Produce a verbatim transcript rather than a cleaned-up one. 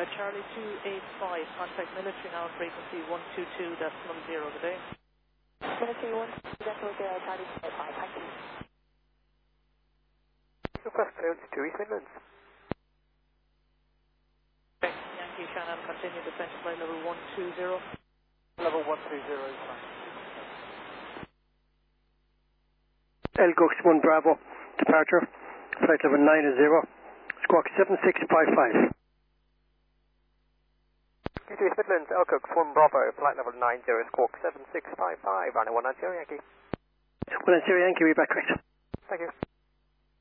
Charlie two eight five, contact military now, frequency one two two decimal zero, good day. Military one two two decimal zero, Charlie two eight five, thank you. Request clearance to East Midlands. Okay, Yankee Shannon, continue descent to flight level one two zero. Level one two zero is fine. Elgox one Bravo, departure, flight level nine zero, squawk seven six five five. Q two East Midlands, Elgox one Bravo, flight level nine zero, squawk seven six five five, running one nine zero Yankee. one nine zero Yankee, we're back correct. Thank you.